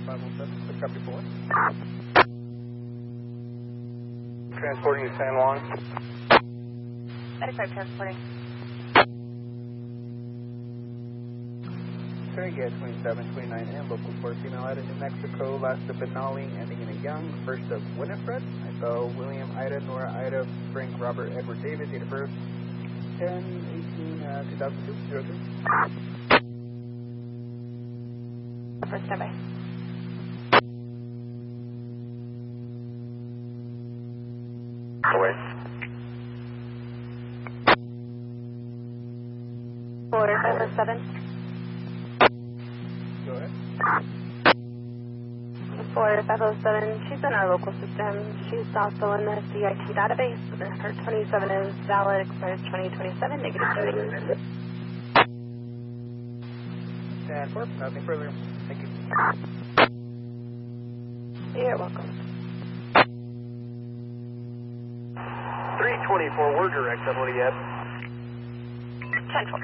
507, quick copy 4. Transporting to San Juan. 95 transporting. Get 2729 and local for female out of New Mexico, last of Benali, ending in a Young, first of Winifred. I saw William, Ida, Nora, Ida, Frank, Robert, Edward, David, date of birth 10/18/2002, 03. First standby. Away. 4507. Go ahead. 4507, she's in our local system. She's also in the CIT database. Her 27 is valid, expires 2027, negative duty. And 4, nothing further. Thank you. You're welcome. 324, we're direct, what do you have? 10-4.